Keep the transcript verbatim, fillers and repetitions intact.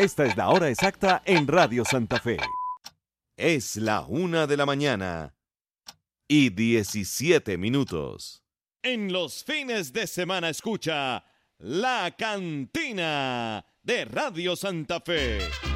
Esta es la hora exacta en Radio Santa Fe. Es la una de la mañana y diecisiete minutos. En los fines de semana escucha La Cantina de Radio Santa Fe.